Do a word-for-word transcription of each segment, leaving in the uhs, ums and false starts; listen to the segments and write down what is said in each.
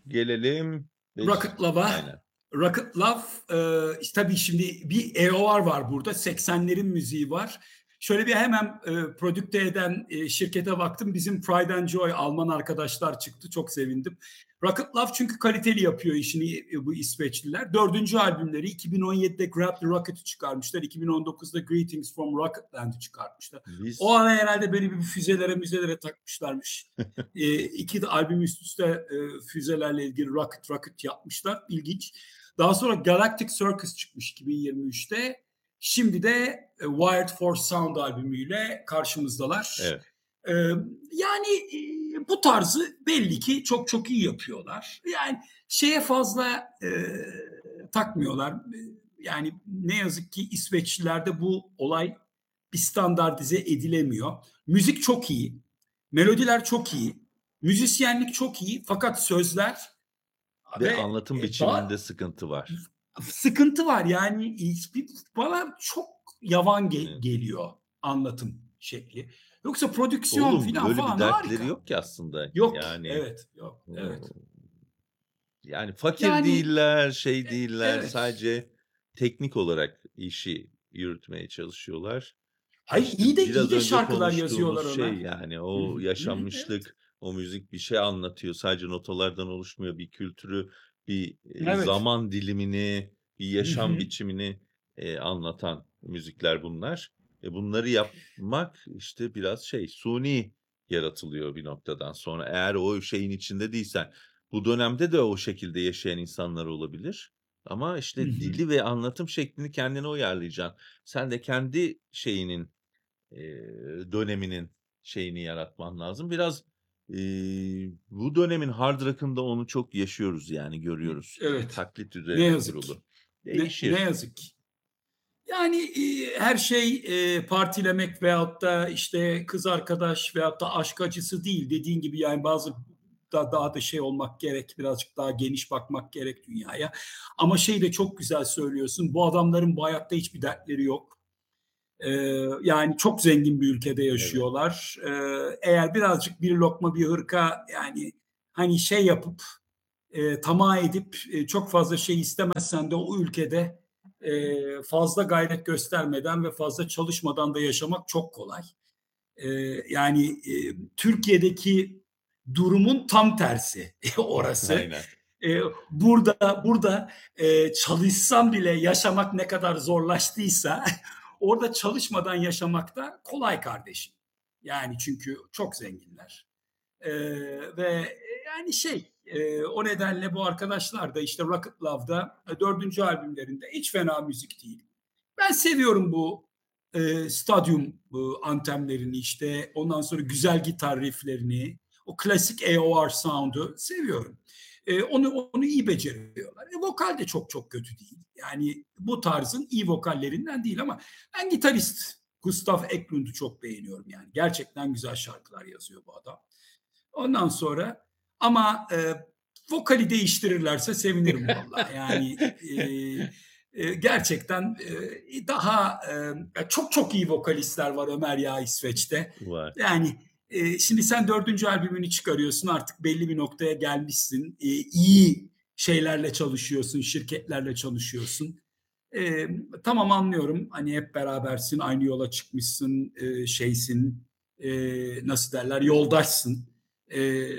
Gelelim beş Rocket Love'a. Aynen. Rocket Love, eee, işte, tabii şimdi bir E O R var burada. seksenlerin müziği var. Şöyle bir hemen, eee, prodükte eden, eee, şirkete baktım. Bizim Pride and Joy Alman arkadaşlar çıktı. Çok sevindim. Rocket Love çünkü kaliteli yapıyor işini, eee, bu İsveçliler. Dördüncü albümleri iki bin on yedide Grab the Rocket'ı çıkarmışlar. iki bin on dokuzda Greetings from Rocketland'ı çıkartmışlar. O Biz ara herhalde beni bir füzelere müzelere takmışlarmış. Eee, iki de albüm üst üste eee, füzelerle ilgili Rocket Rocket yapmışlar. İlginç. Daha sonra Galactic Circus çıkmış iki bin yirmi üçte. Şimdi de e, Wired for Sound albümüyle karşımızdalar. Evet. Ee, yani e, bu tarzı belli ki çok çok iyi yapıyorlar. Yani şeye fazla e, takmıyorlar. E, Yani ne yazık ki İsveçlilerde bu olay bir standartize edilemiyor. Müzik çok iyi, melodiler çok iyi, müzisyenlik çok iyi fakat sözler Ve ve anlatım e, daha biçiminde sıkıntı var. sıkıntı var. Yani hiçbir, bana çok yavan ge- Evet. geliyor anlatım şekli. Yoksa prodüksiyon Oğlum filan böyle bir falan dertleri harika. yok ki aslında. Yok, Yani evet, yok, ııı, evet. yani fakir Yani değiller, şey e- değiller. evet. Sadece teknik olarak işi yürütmeye çalışıyorlar. E, Hayır, işte iyi de iyi biraz de önce şarkılar konuştuğumuz yazıyorlar şey, Ömer. yani Hı o hı, hı, evet. yaşanmışlık, o müzik bir şey anlatıyor. Sadece notalardan oluşmuyor. Bir kültürü, bir, eee, Evet. zaman dilimini, bir Hı yaşam hı. biçimini, eee, anlatan müzikler bunlar. E, bunları yapmak, işte, biraz şey, suni yaratılıyor bir noktadan sonra. Eğer o şeyin içinde değilsen. Bu dönemde de o şekilde yaşayan insanlar olabilir ama, Hı işte, hı. dili ve anlatım şeklini kendine uyarlayacaksın. Sen de kendi şeyinin, eee, döneminin şeyini yaratman lazım. Biraz, eee, bu dönemin hard rock'ında onu çok yaşıyoruz, yani, görüyoruz. Evet. Taklit Ne üzerine yazık ki. kurulu. Ne ne Değişir. yazık ki. Yani e, her şey e, partilemek veyahut da işte kız arkadaş veyahut da aşk acısı değil. Dediğin gibi yani bazı da, daha da şey olmak gerek. Birazcık daha geniş bakmak gerek dünyaya. Ama şey de çok güzel söylüyorsun. Bu adamların bu hayatta hiçbir dertleri yok. Ee, Yani çok zengin bir ülkede Evet. yaşıyorlar. Ee, eğer birazcık bir lokma bir hırka yani hani şey yapıp e, tamah edip e, çok fazla şey istemezsen de o ülkede e, fazla gayret göstermeden ve fazla çalışmadan da yaşamak çok kolay. E, Yani e, Türkiye'deki durumun tam tersi orası. Aynen. E, burada burada e, çalışsam bile yaşamak ne kadar zorlaştıysa orada çalışmadan yaşamak da kolay kardeşim. Yani çünkü çok zenginler. Ee, Ve yani şey e, o nedenle bu arkadaşlar da işte Rocket Love'da e, dördüncü albümlerinde hiç fena müzik değil. Ben seviyorum bu e, stadyum e, antemlerini işte ondan sonra güzel gitar rifflerini o klasik E O R sound'u seviyorum. E, onu onu iyi beceriyorlar. E, vokal de çok çok kötü değil. Yani bu tarzın iyi vokallerinden değil ama ben gitarist Gustav Eklund'u çok beğeniyorum yani. Gerçekten güzel şarkılar yazıyor bu adam. Ondan sonra ama e, vokali değiştirirlerse sevinirim vallahi. Yani e, e, gerçekten e, daha e, çok çok iyi vokalistler var Ömer ya İsveç'te. Var. Yani e, şimdi sen dördüncü albümünü çıkarıyorsun artık belli bir noktaya gelmişsin. E, iyi şeylerle çalışıyorsun, şirketlerle çalışıyorsun. E, tamam anlıyorum. Hani hep berabersin, aynı yola çıkmışsın, e, şeysin, e, nasıl derler, yoldaşsın. E,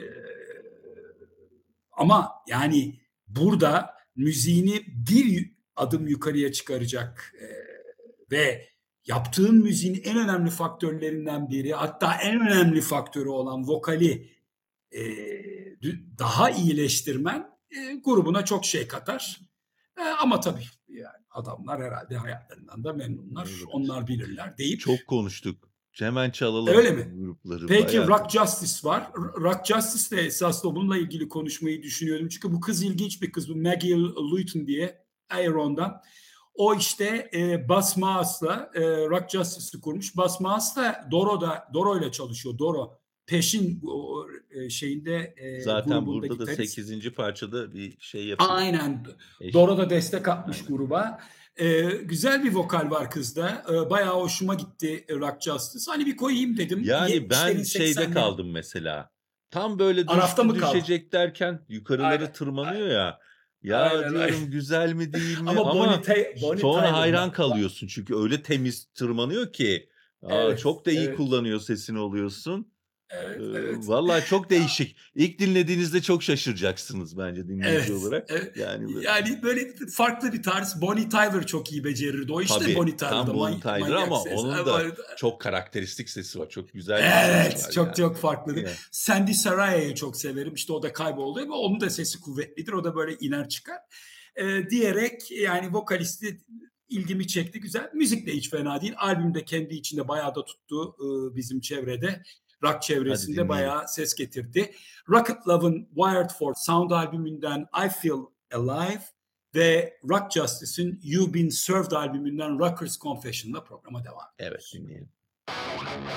Ama yani burada müziğini bir adım yukarıya çıkaracak e, ve yaptığın müziğin en önemli faktörlerinden biri, hatta en önemli faktörü olan vokali e, daha iyileştirmen e, grubuna çok şey katar. E, ama tabii yani adamlar herhalde hayatlarından da memnunlar. Öyledir. Onlar bilirler deyip Çok konuştuk. Hemen çalalım öyle mi? bu grupları. Peki Bayağı Rock konuştuk. Justice var. Rock Justice de esasında bununla ilgili konuşmayı düşünüyordum. Çünkü bu kız ilginç bir kız. Bu Maggie Luton diye Aeron'dan. O işte e, Bas Maas'la e, Rock Justice'ı kurmuş. Bas Maas da Doro'da, Doro ile çalışıyor. Doro. Peşin o, e, şeyinde e, Zaten grubunda burada da gitarist. sekizinci parçada bir şey yapıyor. Aynen. Eş Doro da destek atmış Aynen. gruba. Ee, güzel bir vokal var kızda. Ee, bayağı hoşuma gitti Rock Justice. Hani bir koyayım dedim. Yani ben yetmişlerin şeyde seksenlerin. kaldım mesela. Tam böyle Arafta düştü mı kaldı? düşecek derken yukarılara Aynen, tırmanıyor aynen. ya. Ya Aynen, aynen. diyorum güzel mi değil mi Ama Bonnie ama Ty Bonnie sonra Tyler hayran bak bak kalıyorsun. Çünkü öyle temiz tırmanıyor ki. A, Evet, çok da iyi evet. kullanıyor sesini oluyorsun. Eee, Evet, evet. vallahi çok Ya değişik. İlk dinlediğinizde çok şaşıracaksınız bence dinleyici Evet, olarak. evet. Yani bö Yani, böyle, farklı bir tarz. Bonnie Tyler çok iyi becerirdi o işi de Tabii, Bonnie Tyler'da tam Bonnie many Tyler manyak ama ses. onun da çok karakteristik sesi var. Çok güzel bir ses Evet, var çok yani. çok farklıdır. Ya. Sandy Saraia'yı çok severim. İşte o da kayboldu ama onun da sesi kuvvetlidir. O da böyle iner çıkar. Eee, diyerek yani vokalisti ilgimi çekti. Güzel. Müzik de hiç fena değil. Albüm de kendi içinde bayağı da tuttu, ııı, bizim çevrede. Rock Hadi çevresinde dinleyelim. bayağı ses getirdi. Rocket Love'ın Wired for Sound albümünden I Feel Alive ve Rock Justice'in You've Been Served albümünden Rocker's Confession'la programa devam Evet, ediyoruz. dinleyelim.